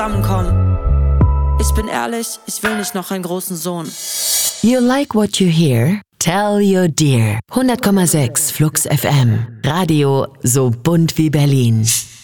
zusammenkommen. Ich bin ehrlich, ich will nicht noch einen großen Sohn. You like what you hear? Tell your dear. 100,6 Flux FM. Radio so bunt wie Berlin.